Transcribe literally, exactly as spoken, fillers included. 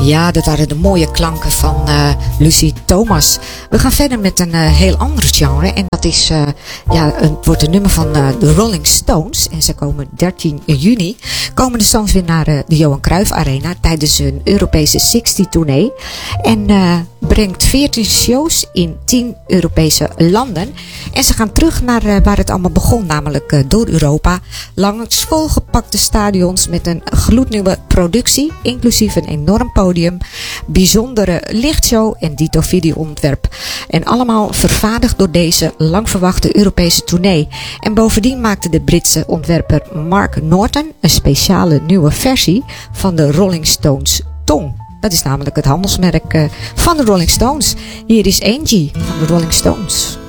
Ja, dat waren de mooie klanken van uh, Lucy Thomas. We gaan verder met een uh, heel ander genre. En dat is, uh, ja, het wordt een nummer van uh, de Rolling Stones. En ze komen dertien juni. Komen de Stones weer naar uh, de Johan Cruijff Arena tijdens hun Europese zestig tournee. En uh, brengt veertien shows in tien Europese landen. En ze gaan terug naar uh, waar het allemaal begon. Namelijk uh, door Europa. Langs volgepakte stadions met een gloednieuwe productie. Inclusief een enorm podium, bijzondere lichtshow en dito videoontwerp. En allemaal vervaardigd door deze lang verwachte Europese tournee. En bovendien maakte de Britse ontwerper Mark Norton een speciale nieuwe versie van de Rolling Stones tong. Dat is namelijk het handelsmerk uh, van de Rolling Stones. Hier is Angie van de Rolling Stones.